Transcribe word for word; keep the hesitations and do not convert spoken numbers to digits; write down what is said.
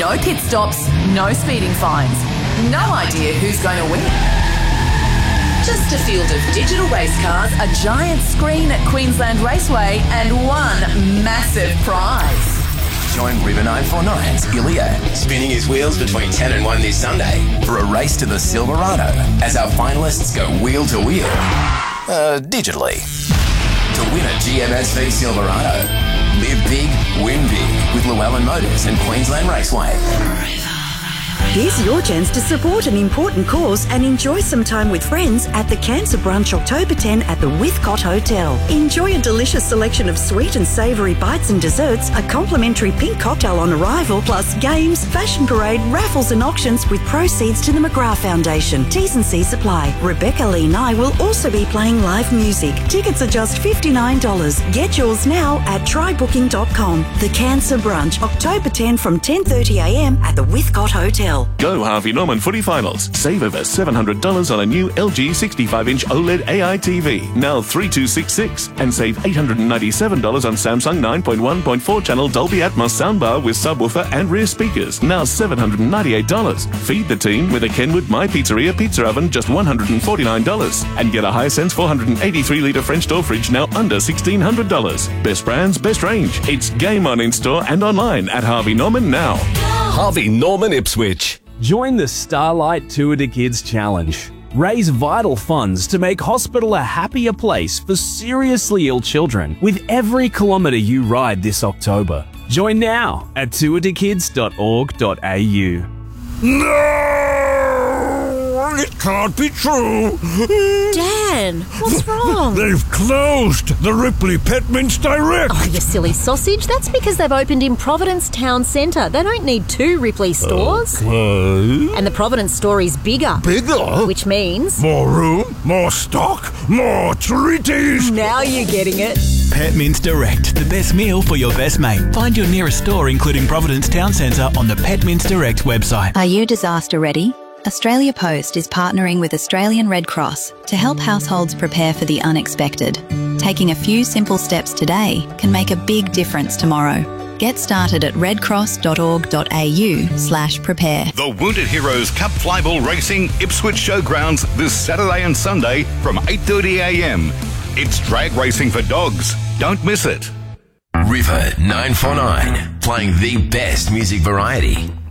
No pit stops, no speeding fines. No idea who's going to win. Just a field of digital race cars, a giant screen at Queensland Raceway, and one massive prize. Join River nine forty-nine's Ilya, spinning his wheels between ten and one this Sunday for a race to the Silverado as our finalists go wheel to wheel, uh, digitally, to win a G M S V Silverado. Live big, win big with Llewellyn Motors and Queensland Raceway. Here's your chance to support an important cause and enjoy some time with friends at the Cancer Brunch October tenth at the Withcott Hotel. Enjoy a delicious selection of sweet and savoury bites and desserts, a complimentary pink cocktail on arrival, plus games, fashion parade, raffles and auctions with proceeds to the McGrath Foundation. T's and C's apply. Rebecca Lee Nye will also be playing live music. Tickets are just fifty-nine dollars. Get yours now at try booking dot com. The Cancer Brunch, October tenth from ten thirty a m at the Withcott Hotel. Go Harvey Norman Footy Finals. Save over seven hundred dollars on a new L G sixty-five inch OLED A I T V, now three two six six, and save eight hundred ninety-seven dollars on Samsung nine point one point four channel Dolby Atmos soundbar with subwoofer and rear speakers, now seven hundred ninety-eight dollars. Feed the team with a Kenwood My Pizzeria pizza oven, just one hundred forty-nine dollars. And get a Hisense four hundred eighty-three litre French door fridge, now under sixteen hundred dollars. Best brands, best range. It's game on in-store and online at Harvey Norman now. Harvey Norman Ipswich. Join the Starlight Tour to Kids Challenge. Raise vital funds to make hospital a happier place for seriously ill children with every kilometre you ride this October. Join now at tour to kids dot org dot a u. No! It can't be true! Dan, what's wrong? They've closed the Ripley Pet Mince Direct! Oh, you silly sausage. That's because they've opened in Providence Town Centre. They don't need two Ripley stores. Okay. And the Providence store is bigger. Bigger? Which means... more room, more stock, more treaties! Now you're getting it. Pet Mince Direct, the best meal for your best mate. Find your nearest store, including Providence Town Centre, on the Pet Mince Direct website. Are you disaster ready? Australia Post is partnering with Australian Red Cross to help households prepare for the unexpected. Taking a few simple steps today can make a big difference tomorrow. Get started at redcross dot org dot a u slash prepare. The Wounded Heroes Cup Flyball Racing Ipswich Showgrounds this Saturday and Sunday from eight thirty a m. It's drag racing for dogs. Don't miss it. River nine forty-nine, playing the best music variety.